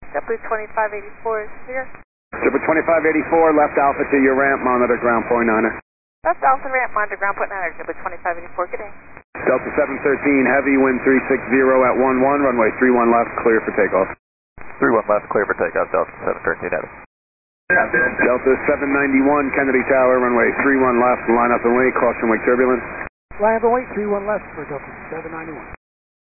JetBlue 2584 is clear. JetBlue 2584, left Alpha to your ramp, monitor ground point 9er. Left Alpha ramp, monitor ground point 9er, JetBlue 2584, good day. Delta 713, heavy, wind 360 at 11, runway 31 left, clear for takeoff. 31 left, clear for takeoff, Delta 713 heavy. Delta 791, Kennedy Tower, runway 31 left, line up and wait, caution wake turbulence. Line up and wait, 31 left for Delta 791.